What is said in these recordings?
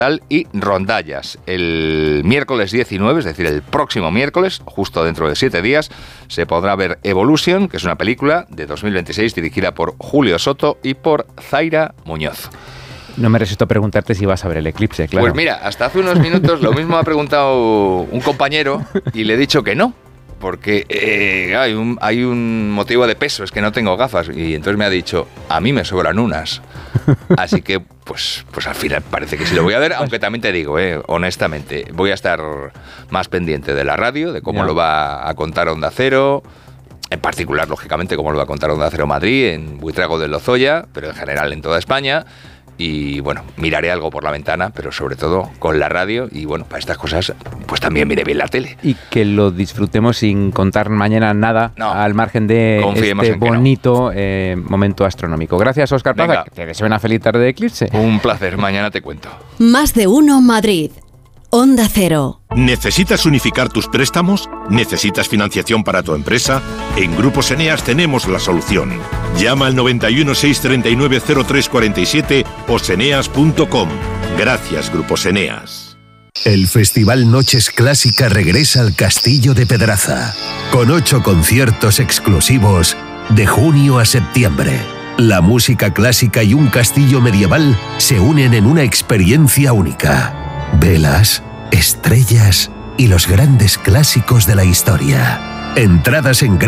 y rondallas. El miércoles 19, es decir, el próximo miércoles, justo dentro de 7 días, se podrá ver Evolution, que es una película de 2026 dirigida por Julio Soto y por Zaira Muñoz. No me resisto a preguntarte si vas a ver el eclipse, claro. Pues mira, hasta hace unos minutos lo mismo me ha preguntado un compañero y le he dicho que no. Porque hay un motivo de peso, es que no tengo gafas. Y entonces me ha dicho, a mí me sobran unas. Así que, pues al final parece que sí lo voy a ver. Aunque también te digo, honestamente, voy a estar más pendiente de la radio, de cómo lo va a contar Onda Cero. En particular, lógicamente, cómo lo va a contar Onda Cero Madrid, en Buitrago de Lozoya, pero en general en toda España. Y bueno, miraré algo por la ventana, pero sobre todo con la radio. Y bueno, para estas cosas, pues también mire bien la tele. Y que lo disfrutemos sin contar mañana nada, al margen de este bonito momento astronómico. Gracias, Óscar Plaza. Que te deseo una feliz tarde de eclipse. Un placer, mañana te cuento. Más de uno Madrid. Onda Cero. ¿Necesitas unificar tus préstamos? ¿Necesitas financiación para tu empresa? En Grupos Eneas tenemos la solución. Llama al 91 639 0347 o seneas.com. Gracias, Grupos Eneas. El Festival Noches Clásica regresa al Castillo de Pedraza, con 8 conciertos exclusivos de junio a septiembre. La música clásica y un castillo medieval se unen en una experiencia única. Velas, estrellas y los grandes clásicos de la historia. Entradas en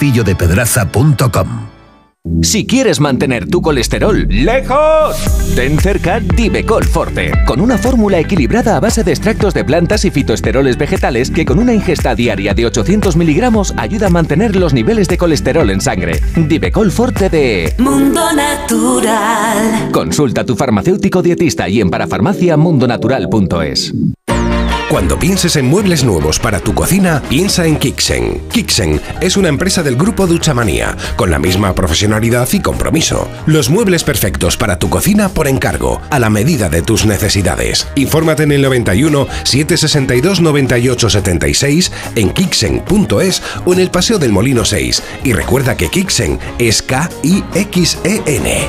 grancastillodepedraza.com. Si quieres mantener tu colesterol lejos, ten cerca Divecol Forte, con una fórmula equilibrada a base de extractos de plantas y fitoesteroles vegetales que con una ingesta diaria de 800 miligramos ayuda a mantener los niveles de colesterol en sangre. Divecol Forte de Mundo Natural. Consulta a tu farmacéutico dietista y en parafarmaciamundonatural.es. Cuando pienses en muebles nuevos para tu cocina, piensa en Kixen. Kixen es una empresa del grupo Duchamanía, con la misma profesionalidad y compromiso. Los muebles perfectos para tu cocina por encargo, a la medida de tus necesidades. Infórmate en el 91 762 98 76, en Kixen.es o en el Paseo del Molino 6. Y recuerda que Kixen es K-I-X-E-N.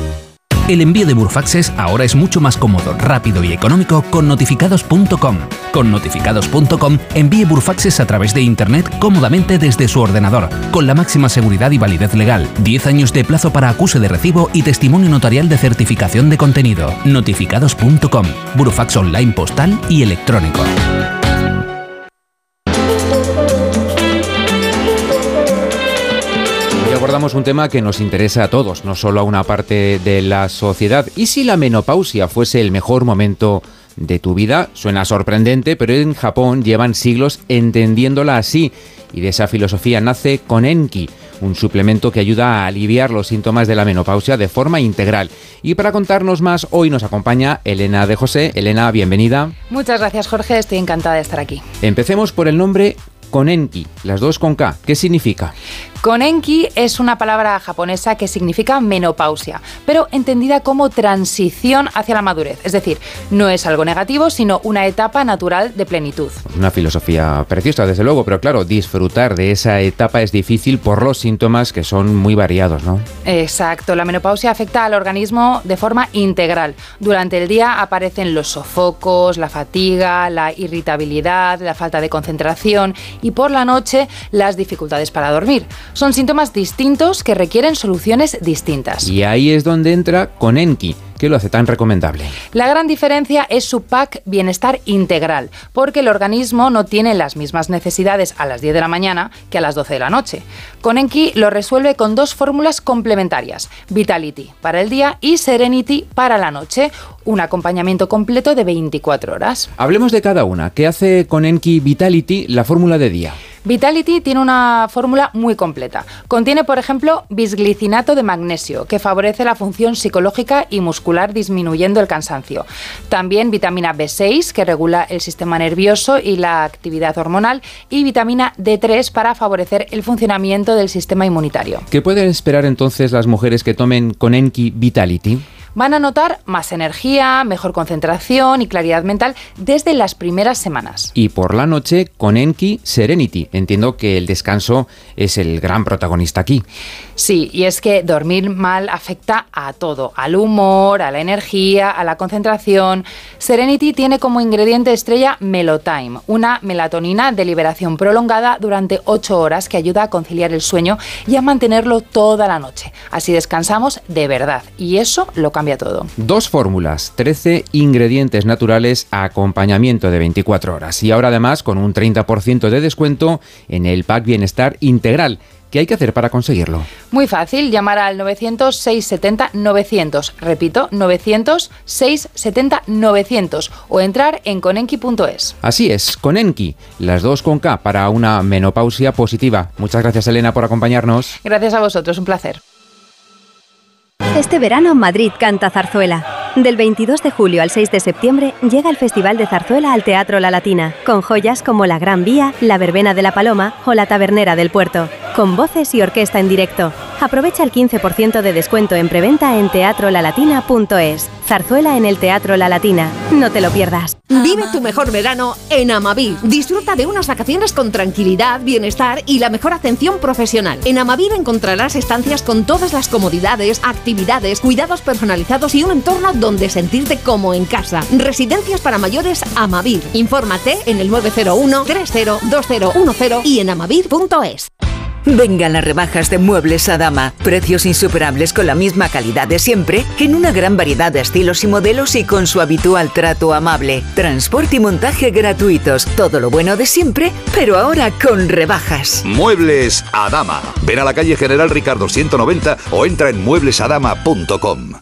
El envío de Burfaxes ahora es mucho más cómodo, rápido y económico con notificados.com. Con notificados.com envíe Burfaxes a través de Internet cómodamente desde su ordenador, con la máxima seguridad y validez legal, 10 años de plazo para acuse de recibo y testimonio notarial de certificación de contenido. Notificados.com, Burfax online postal y electrónico. Abordamos un tema que nos interesa a todos, no solo a una parte de la sociedad. ¿Y si la menopausia fuese el mejor momento de tu vida? Suena sorprendente, pero en Japón llevan siglos entendiéndola así. Y de esa filosofía nace Konenki, un suplemento que ayuda a aliviar los síntomas de la menopausia de forma integral. Y para contarnos más, hoy nos acompaña Elena de José. Elena, bienvenida. Muchas gracias, Jorge. Estoy encantada de estar aquí. Empecemos por el nombre Konenki, las dos con K. ¿Qué significa? Konenki es una palabra japonesa que significa menopausia, pero entendida como transición hacia la madurez. Es decir, no es algo negativo, sino una etapa natural de plenitud. Una filosofía preciosa, desde luego, pero claro, disfrutar de esa etapa es difícil por los síntomas que son muy variados, ¿no? Exacto, la menopausia afecta al organismo de forma integral. Durante el día aparecen los sofocos, la fatiga, la irritabilidad, la falta de concentración y por la noche las dificultades para dormir. Son síntomas distintos que requieren soluciones distintas. Y ahí es donde entra Konenki. ¿Qué lo hace tan recomendable? La gran diferencia es su pack Bienestar Integral, porque el organismo no tiene las mismas necesidades a las 10 de la mañana que a las 12 de la noche. Konenki lo resuelve con 2 fórmulas complementarias, Vitality para el día y Serenity para la noche, un acompañamiento completo de 24 horas. Hablemos de cada una. ¿Qué hace Konenki Vitality, la fórmula de día? Vitality tiene una fórmula muy completa. Contiene, por ejemplo, bisglicinato de magnesio, que favorece la función psicológica y muscular disminuyendo el cansancio. También vitamina B6, que regula el sistema nervioso y la actividad hormonal, y vitamina D3 para favorecer el funcionamiento del sistema inmunitario. ¿Qué pueden esperar entonces las mujeres que tomen Konenki Vitality? Van a notar más energía, mejor concentración y claridad mental desde las primeras semanas. Y por la noche con Enki Serenity. Entiendo que el descanso es el gran protagonista aquí. Sí, y es que dormir mal afecta a todo, al humor, a la energía, a la concentración. Serenity tiene como ingrediente estrella Melotime, una melatonina de liberación prolongada durante 8 horas que ayuda a conciliar el sueño y a mantenerlo toda la noche. Así descansamos de verdad y eso lo cambia todo. 2 fórmulas, 13 ingredientes naturales a acompañamiento de 24 horas. Y ahora además con un 30% de descuento en el pack Bienestar Integral. ¿Qué hay que hacer para conseguirlo? Muy fácil, llamar al 900-670-900, repito, 900-670-900 o entrar en conenki.es. Así es, Conenki, las 2 con K para una menopausia positiva. Muchas gracias, Elena, por acompañarnos. Gracias a vosotros, un placer. Este verano Madrid canta zarzuela. Del 22 de julio al 6 de septiembre llega el Festival de Zarzuela al Teatro La Latina, con joyas como La Gran Vía, La Verbena de la Paloma o La Tabernera del Puerto, con voces y orquesta en directo. Aprovecha el 15% de descuento en preventa en teatrolalatina.es. Zarzuela en el Teatro La Latina. No te lo pierdas. Vive tu mejor verano en Amavir. Disfruta de unas vacaciones con tranquilidad, bienestar y la mejor atención profesional. En Amavir encontrarás estancias con todas las comodidades, actividades, cuidados personalizados y un entorno donde sentirte como en casa. Residencias para mayores Amavir. Infórmate en el 901 302010 y en amavir.es. Vengan las rebajas de Muebles Adama. Precios insuperables con la misma calidad de siempre, en una gran variedad de estilos y modelos y con su habitual trato amable. Transporte y montaje gratuitos. Todo lo bueno de siempre, pero ahora con rebajas. Muebles Adama. Ven a la calle General Ricardo 190 o entra en mueblesadama.com.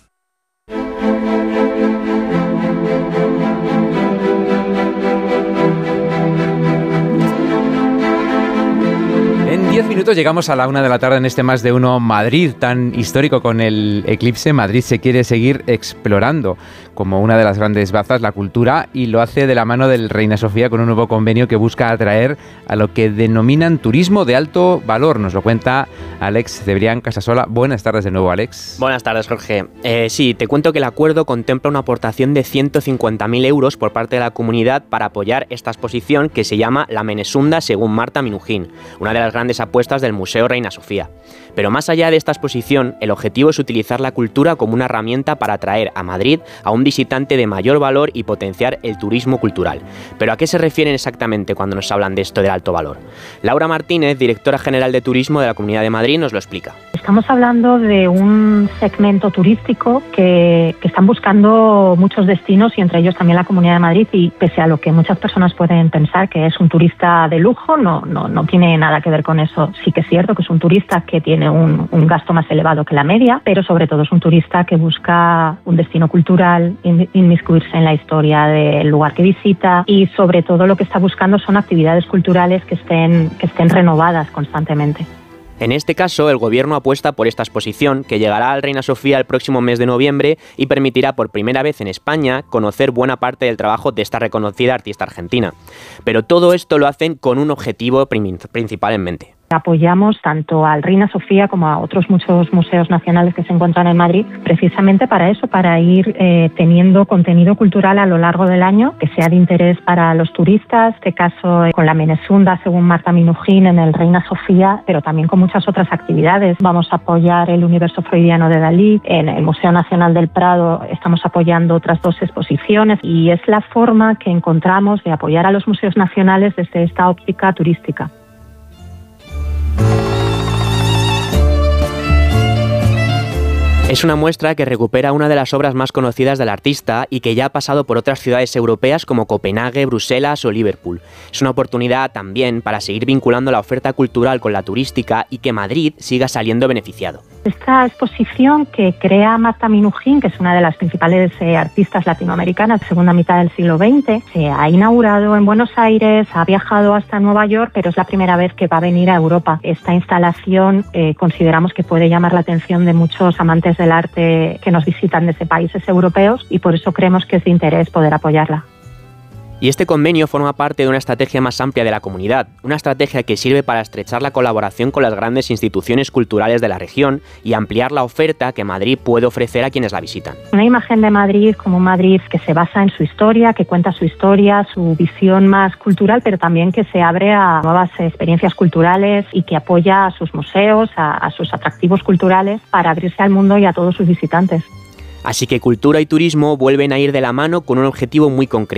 En 10 minutos llegamos a la 1 de la tarde en este Más de Uno Madrid, tan histórico con el eclipse. Madrid se quiere seguir explorando como una de las grandes bazas la cultura y lo hace de la mano del Reina Sofía con un nuevo convenio que busca atraer a lo que denominan turismo de alto valor. Nos lo cuenta Alex Cebrián Casasola. Buenas tardes de nuevo, Alex. Buenas tardes, Jorge. Sí, te cuento que el acuerdo contempla una aportación de 150.000 euros por parte de la comunidad para apoyar esta exposición que se llama La Menesunda según Marta Minujín, una de las grandes apuestas del Museo Reina Sofía. Pero más allá de esta exposición, el objetivo es utilizar la cultura como una herramienta para atraer a Madrid a un visitante de mayor valor y potenciar el turismo cultural. ¿Pero a qué se refieren exactamente cuando nos hablan de esto del alto valor? Laura Martínez, directora general de Turismo de la Comunidad de Madrid, nos lo explica. Estamos hablando de un segmento turístico que están buscando muchos destinos y entre ellos también la Comunidad de Madrid, y pese a lo que muchas personas pueden pensar que es un turista de lujo, no tiene nada que ver con eso. Sí que es cierto que es un turista que tiene un gasto más elevado que la media, pero sobre todo es un turista que busca un destino cultural, inmiscuirse en la historia del lugar que visita y sobre todo lo que está buscando son actividades culturales que estén renovadas constantemente. En este caso, el Gobierno apuesta por esta exposición, que llegará al Reina Sofía el próximo mes de noviembre y permitirá por primera vez en España conocer buena parte del trabajo de esta reconocida artista argentina. Pero todo esto lo hacen con un objetivo principal en mente. Apoyamos tanto al Reina Sofía como a otros muchos museos nacionales que se encuentran en Madrid, precisamente para eso, para ir teniendo contenido cultural a lo largo del año que sea de interés para los turistas, en este caso con la Menesunda según Marta Minujín en el Reina Sofía, pero también con muchas otras actividades. Vamos a apoyar el universo freudiano de Dalí, en el Museo Nacional del Prado estamos apoyando otras 2 exposiciones y es la forma que encontramos de apoyar a los museos nacionales desde esta óptica turística. Es una muestra que recupera una de las obras más conocidas del artista y que ya ha pasado por otras ciudades europeas como Copenhague, Bruselas o Liverpool. Es una oportunidad también para seguir vinculando la oferta cultural con la turística y que Madrid siga saliendo beneficiado. Esta exposición que crea Marta Minujín, que es una de las principales artistas latinoamericanas de segunda mitad del siglo XX, se ha inaugurado en Buenos Aires, ha viajado hasta Nueva York, pero es la primera vez que va a venir a Europa. Esta instalación consideramos que puede llamar la atención de muchos amantes del arte que nos visitan desde países europeos y por eso creemos que es de interés poder apoyarla. Y este convenio forma parte de una estrategia más amplia de la comunidad, una estrategia que sirve para estrechar la colaboración con las grandes instituciones culturales de la región y ampliar la oferta que Madrid puede ofrecer a quienes la visitan. Una imagen de Madrid como un Madrid que se basa en su historia, que cuenta su historia, su visión más cultural, pero también que se abre a nuevas experiencias culturales y que apoya a sus museos, a sus atractivos culturales para abrirse al mundo y a todos sus visitantes. Así que cultura y turismo vuelven a ir de la mano con un objetivo muy concreto.